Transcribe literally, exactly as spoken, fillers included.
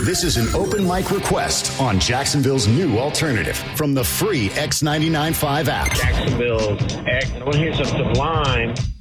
This is an open mic request on Jacksonville's new alternative from the free X ninety-nine point five app. Jacksonville's X. I want to hear some Sublime.